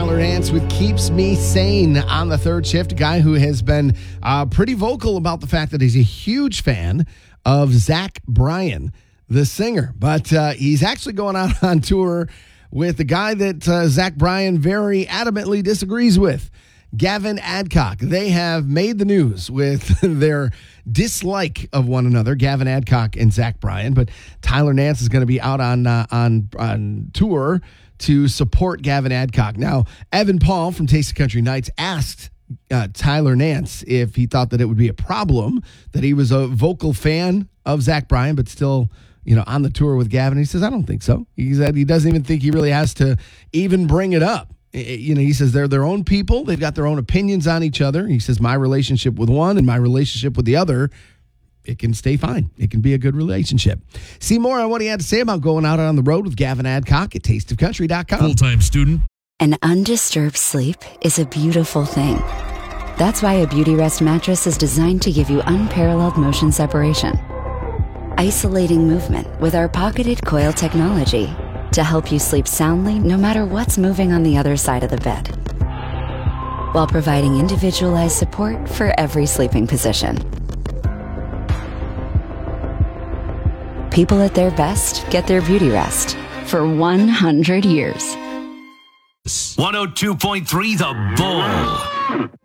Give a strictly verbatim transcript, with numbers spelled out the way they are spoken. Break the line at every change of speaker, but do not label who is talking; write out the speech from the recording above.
Tyler Nance with Keeps Me Sane on the third shift. A guy who has been uh, pretty vocal about the fact that he's a huge fan of Zach Bryan, the singer. But uh, he's actually going out on tour with a guy that uh, Zach Bryan very adamantly disagrees with, Gavin Adcock. They have made the news with their dislike of one another, Gavin Adcock and Zach Bryan. But Tyler Nance is going to be out on uh, on on tour to support Gavin Adcock. Now, Evan Paul from Taste of Country Nights asked uh, Tyler Nance if he thought that it would be a problem that he was a vocal fan of Zach Bryan, but still, you know, on the tour with Gavin. He says, I don't think so. He said he doesn't even think he really has to even bring it up. You know, he says they're their own people. They've got their own opinions on each other. He says my relationship with one and my relationship with the other, it can stay fine. It can be a good relationship. See more on what he had to say about going out on the road with Gavin Adcock at taste of country dot com.
Full-time student.
An undisturbed sleep is a beautiful thing. That's why a Beauty Rest mattress is designed to give you unparalleled motion separation. Isolating movement with our pocketed coil technology to help you sleep soundly no matter what's moving on the other side of the bed, while providing individualized support for every sleeping position. People at their best get their Beauty Rest for one hundred years.
one oh two point three The Bull.